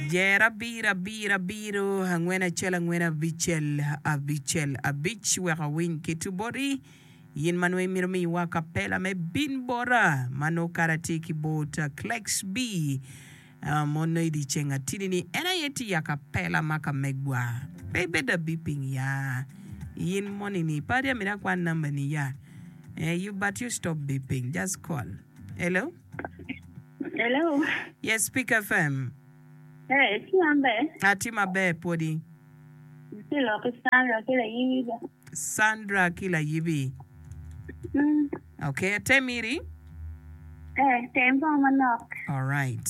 Yera bira biro angwena chela angwena vichel abich weka win kitubori yin manwe mirmi waka pela me bin bora mano karate kibota Klex B mono idi chenga tinini ena yeti yaka pela maka megwa bebe da beeping ya yin money ni paria mina kwa number ni ya but you stop beeping, just call. Hello? Hello. Yes, Speak FM. Hey, Atima be podi. Sandra kila yibi. Okay, temiri. Tempo manok. All right.